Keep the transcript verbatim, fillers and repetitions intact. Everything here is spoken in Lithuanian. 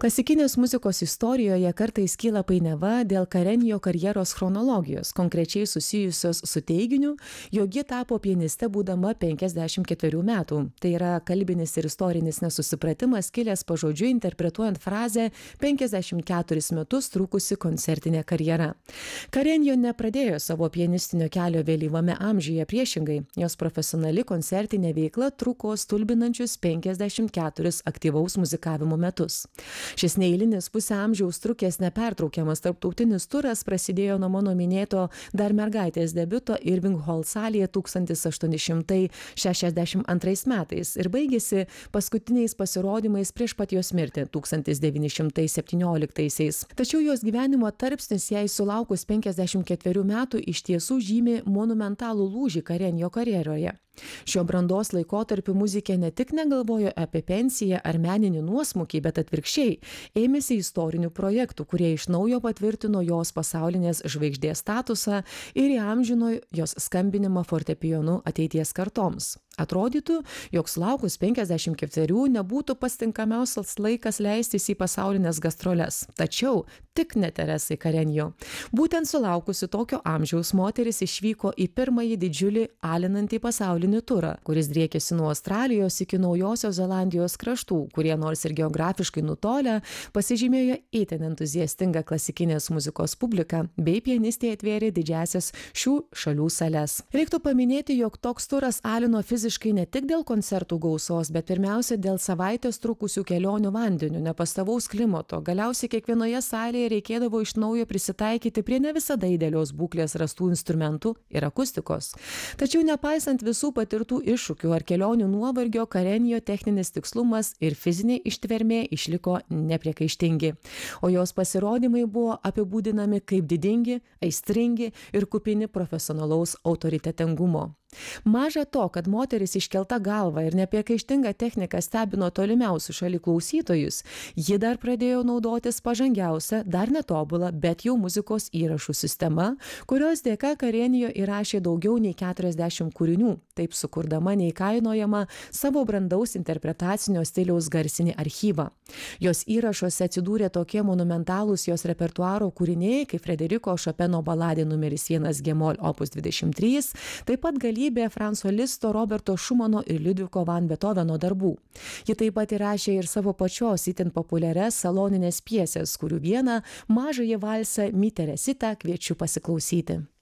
Klasikinės muzikos istorijoje kartais kyla painiava dėl Karenijo karjeros chronologijos, konkrečiai susijusios su teiginiu, jog ji tapo pianiste būdama penkiasdešimt ketverių metų. Tai yra kalbinis ir istorinis nesusipratimas kilęs pažodžiui interpretuojant frazę penkiasdešimt keturis metus trukusi koncertinė karjera. Karenijo nepradėjo savo pianistinio kelio vėlyvame amžiuje, priešingai, jos profesionali koncertinė veikla truko stulbinančius penkiasdešimt keturis aktyvaus muzikavimo metus. Šis neeilinis pusę amžiaus trukęs nepertraukiamas tarptautinis turas prasidėjo nuo mano minėto dar mergaitės debiuto Irving Hall salėje tūkstantis aštuoni šimtai šešiasdešimt antrais metais ir baigėsi paskutiniais pasirodymais prieš pat jos mirtį tūkstantis devyni šimtai septynioliktaisiais. Tačiau jos gyvenimo tarpsnis jai sulaukus penkiasdešimt ketverių metų iš tiesų žymi monumentalų lūžį Karenijo karjeroje. Šio brandos laikotarpiu muzikė ne tik negalvojo apie pensiją ar meninį nuosmukį, bet atvirkščiai ėmėsi istorinių projektų, kurie iš naujo patvirtino jos pasaulinės žvaigždės statusą ir įamžino jos skambinimą fortepijonu ateities kartoms. Atrodytų, jog sulaukus penkiasdešimt ketverių nebūtų pats tinkamiausias laikas leistis į pasaulinės gastroles. Tačiau tik ne Teresai Karenijo. Būtent sulaukusi tokio amžiaus moteris išvyko į pirmąjį didžiulį alinantį pasaulinį turą, kuris driekėsi nuo Australijos iki Naujosios Zelandijos kraštų, kurie nors ir geografiškai nutolę, pasižymėjo itin entuziastingą klasikinės muzikos publiką, bei pianistė atvėrė didžiasias šių šalių sales. Reiktų paminėti, jog toks turas alino fiziškai Fiziškai ne tik dėl koncertų gausos, bet pirmiausia dėl savaitės trukusių kelionių vandeniu, nepastovaus klimato. Galiausiai kiekvienoje salėje reikėdavo iš naujo prisitaikyti prie ne visada idealios būklės rastų instrumentų ir akustikos. Tačiau nepaisant visų patirtų iššūkių ar kelionių nuovargio, Karenijo techninis tikslumas ir fizinė ištvermė išliko nepriekaištingi, o jos pasirodymai buvo apibūdinami kaip didingi, aistringi ir kupini profesionalaus autoritetingumo. Maža to, kad moteris iškelta galva ir nepriekaištinga technika stebino tolimiausių šalių klausytojus, ji dar pradėjo naudotis pažangiausia, dar netobula, bet jau muzikos įrašų sistema, kurios dėka Karenijo įrašė daugiau nei keturiasdešimt kūrinių, taip sukurdama neįkainojamą savo brandaus interpretacinio stiliaus garsinį archyvą. Jos įrašuose atsidūrė tokie monumentalūs jos repertuaro kūriniai, kaip Frederiko Šopeno baladė numeris vienas Gemol opus dvidešimt trys, taip pat gali be Franco Listo, Roberto Šumano ir Liudviko van Beethoveno darbų. Ji taip pat įrašė ir savo pačios itin populiarias saloninės pjesės, kurių vieną mažąjį valsą Mi Teresita kviečiu pasiklausyti.